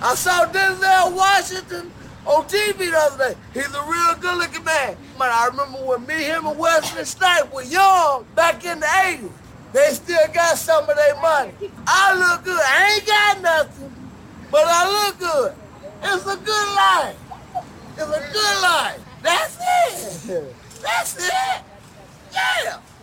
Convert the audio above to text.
I saw Denzel Washington on TV the other day. He's a real good-looking man. Man, I remember when me, him, and Wesley Snipes were young back in the 80s. They still got some of their money. I look good. I ain't got nothing, but I look good. It's a good life. It's a good life. That's it. That's it. Yeah.